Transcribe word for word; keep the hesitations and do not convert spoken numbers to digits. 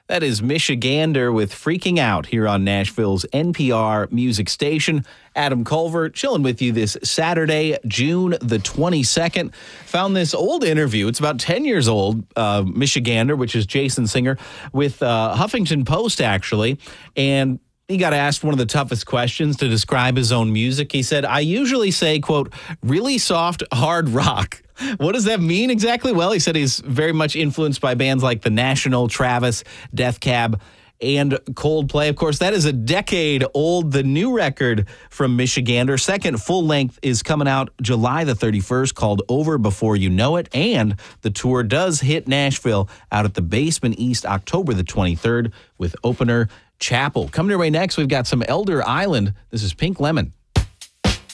That is Michigander with Freaking Out here on Nashville's N P R music station. Adam Culver chilling with you this Saturday, June the twenty-second. Found this old interview. It's about ten years old, uh, Michigander, which is Jason Singer, with uh, Huffington Post, actually. And he got asked one of the toughest questions to describe his own music. He said, I usually say, quote, really soft, hard rock. What does that mean exactly? Well, he said he's very much influenced by bands like The National, Travis, Death Cab, and Coldplay. Of course, that is a decade old. The new record from Michigander, second full length, is coming out July the thirty-first, called Over Before You Know It. And the tour does hit Nashville out at the Basement East October the twenty-third with opener Chapel. Coming your way next, we've got some Elder Island. This is Pink Lemon.